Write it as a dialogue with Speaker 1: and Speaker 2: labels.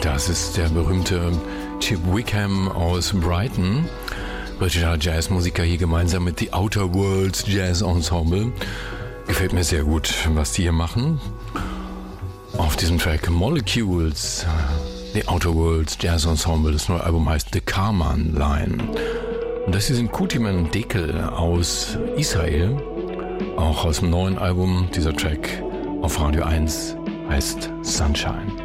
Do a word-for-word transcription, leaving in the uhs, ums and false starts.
Speaker 1: Das ist der berühmte Chip Wickham aus Brighton. Britischer Jazzmusiker hier gemeinsam mit The Outer Worlds Jazz Ensemble. Gefällt mir sehr gut, was die hier machen. Auf diesem Track Molecules, The Outer Worlds Jazz Ensemble. Das neue Album heißt The Karman Line. Und das hier sind Kutiman Dekel aus Israel. Auch aus dem neuen Album. Dieser Track auf Radio eins heißt Sunshine.